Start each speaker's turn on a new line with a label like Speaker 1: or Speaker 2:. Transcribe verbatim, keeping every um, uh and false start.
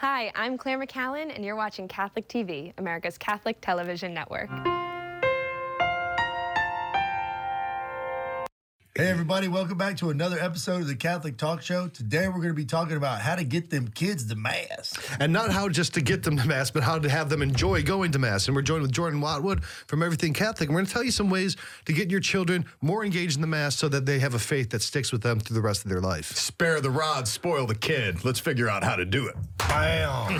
Speaker 1: Hi, I'm Claire McCallan, and you're watching Catholic T V, America's Catholic television network.
Speaker 2: Hey everybody, welcome back to another episode of the Catholic Talk Show. Today we're going to be talking about how to get them kids to Mass.
Speaker 3: And not how just to get them to Mass, but how to have them enjoy going to Mass. And we're joined with Jordan Watwood from Everything Catholic. And we're going to tell you some ways to get your children more engaged in the Mass so that they have a faith that sticks with them through the rest of their life.
Speaker 4: Spare the rod, spoil the kid. Let's figure out how to do it.
Speaker 2: Bam.